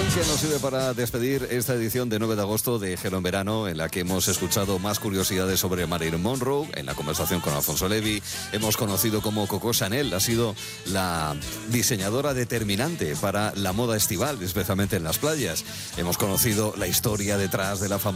Que nos sirve para despedir esta edición de 9 de agosto de Gelo en Verano, en la que hemos escuchado más curiosidades sobre Marilyn Monroe, en la conversación con Alfonso Levi. Hemos conocido cómo Coco Chanel ha sido la diseñadora determinante para la moda estival, especialmente en las playas. Hemos conocido la historia detrás de la famosa